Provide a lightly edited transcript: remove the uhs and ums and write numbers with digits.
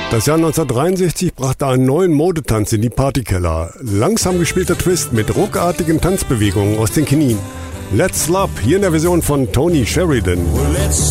Das Jahr 1963 brachte einen neuen Modetanz in die Partykeller. Langsam gespielter Twist mit ruckartigen Tanzbewegungen aus den Knien. Let's Love, hier in der Version von Tony Sheridan.